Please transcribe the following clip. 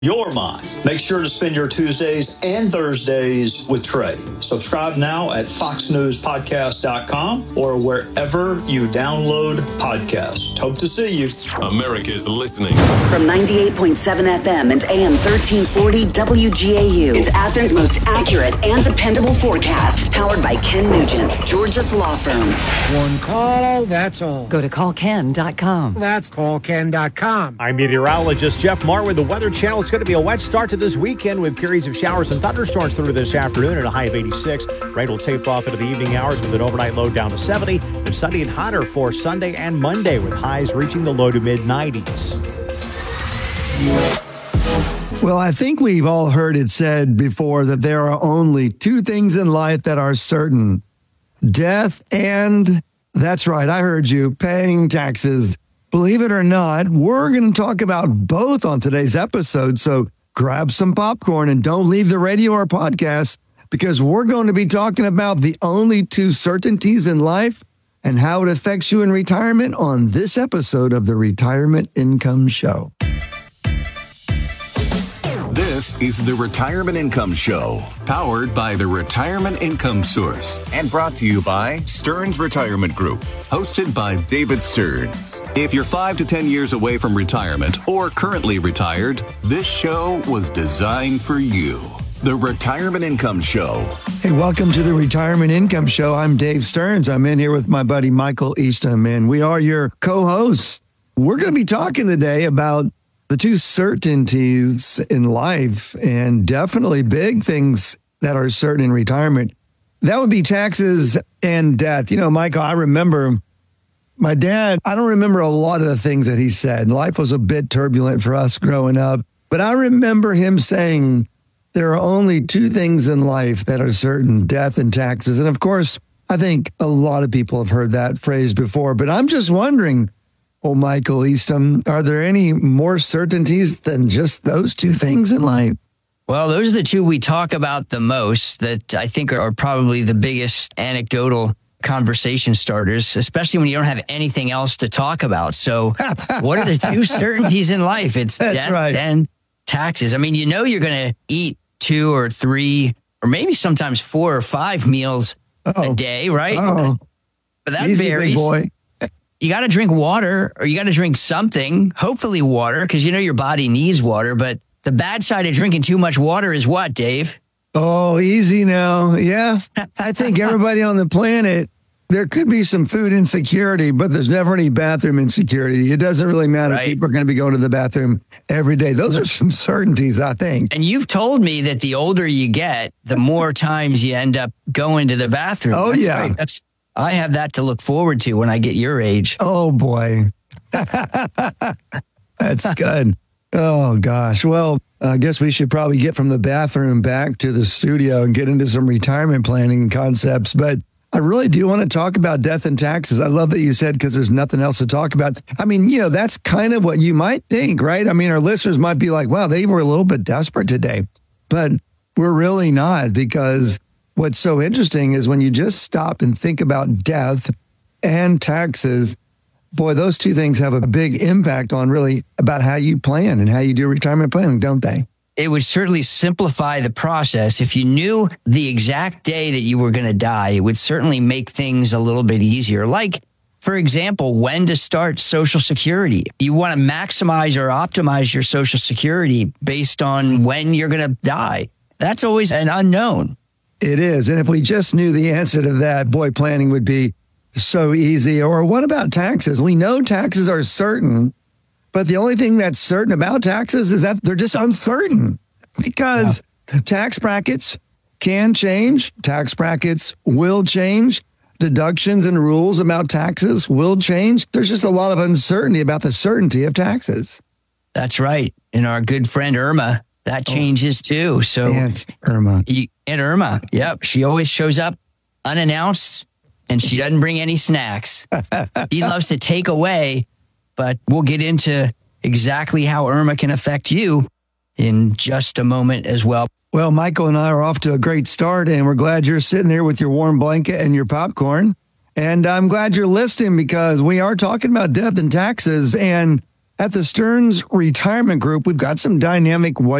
your mind. Make sure to spend your Tuesdays and Thursdays with Trey. Subscribe now at foxnewspodcast.com or wherever you download podcasts. Hope to see you. America's listening. From 98.7 FM and AM 1340 WGAU, it's Athens' most accurate and dependable forecast. Powered by Ken Nugent, Georgia's law firm. One call, that's all. Go to callken.com. That's callken.com. I'm meteorologist Jeff Marr with the Weather Channel. It's going to be a wet start to this weekend with periods of showers and thunderstorms through this afternoon at a high of 86. Rain will taper off into the evening hours with an overnight low down to 70. And sunny and hotter for Sunday and Monday with highs reaching the low to mid-90s. Well, I think we've all heard it said before that there are only two things in life that are certain: death and, that's right, I heard you, paying taxes. Believe it or not, we're going to talk about both on today's episode. So grab some popcorn and don't leave the radio or podcast, because we're going to be talking about the only two certainties in life and how it affects you in retirement on this episode of the Retirement Income Show. This is the Retirement Income Show, powered by the Retirement Income Source and brought to you by Stearns Retirement Group, hosted by David Stearns. If you're 5 to 10 years away from retirement or currently retired, this show was designed for you. The Retirement Income Show. Hey, welcome to the Retirement Income Show. I'm Dave Stearns. I'm in here with my buddy Michael Eastham, and we are your co-hosts. We're going to be talking today about the two certainties in life, and definitely big things that are certain in retirement. That would be taxes and death. You know, Michael, I remember my dad, I don't remember a lot of the things that he said. Life was a bit turbulent for us growing up, but I remember him saying there are only two things in life that are certain: death and taxes. And of course, I think a lot of people have heard that phrase before, but I'm just wondering, oh, Michael Eastham, are there any more certainties than just those two things in life? Well, those are the two we talk about the most that I think are probably the biggest anecdotal conversation starters, especially when you don't have anything else to talk about. So what are the two certainties in life? It's death and taxes. I mean, you know you're going to eat 2 or 3 or maybe sometimes 4 or 5 meals a day, right? But that easy, varies. Big boy. You got to drink water, or you got to drink something, hopefully water, because you know your body needs water. But the bad side of drinking too much water is what, Dave? Oh, easy now. Yeah. I think everybody on the planet, there could be some food insecurity, but there's never any bathroom insecurity. It doesn't really matter if people are going to be going to the bathroom every day. Those are some certainties, I think. And you've told me that the older you get, the more times you end up going to the bathroom. Oh, That's yeah. right. I have that to look forward to when I get your age. Oh, boy. That's good. Oh, gosh. Well, I guess we should probably get from the bathroom back to the studio and get into some retirement planning concepts. But I really do want to talk about death and taxes. I love that you said because there's nothing else to talk about. I mean, you know, that's kind of what you might think, right? I mean, our listeners might be like, wow, they were a little bit desperate today. But we're really not, because what's so interesting is when you just stop and think about death and taxes, boy, those two things have a big impact on really about how you plan and how you do retirement planning, don't they? It would certainly simplify the process. If you knew the exact day that you were going to die, it would certainly make things a little bit easier. Like, for example, when to start Social Security. You want to maximize or optimize your Social Security based on when you're going to die. That's always an unknown. It is. And if we just knew the answer to that, boy, planning would be so easy. Or what about taxes? We know taxes are certain, but the only thing that's certain about taxes is that they're just uncertain, because tax brackets can change. Tax brackets will change. Deductions and rules about taxes will change. There's just a lot of uncertainty about the certainty of taxes. That's right. And our good friend Irma, that changes too. So Aunt Irma. Aunt Irma. Yep. She always shows up unannounced and she doesn't bring any snacks. She loves to take away, but we'll get into exactly how Irma can affect you in just a moment as well. Well, Michael and I are off to a great start, and we're glad you're sitting there with your warm blanket and your popcorn. And I'm glad you're listening, because we are talking about death and taxes. And At the Stearns Retirement Group, we've got some dynamic white